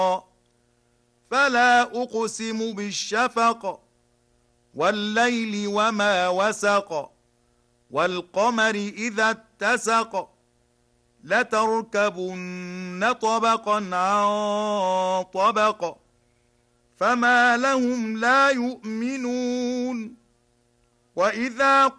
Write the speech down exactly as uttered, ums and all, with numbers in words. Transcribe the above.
فلا أقسم بالشفق والليل وما وسق والقمر إذا اتسق لتركبن طبقا عن طبق فما لهم لا يؤمنون وإذا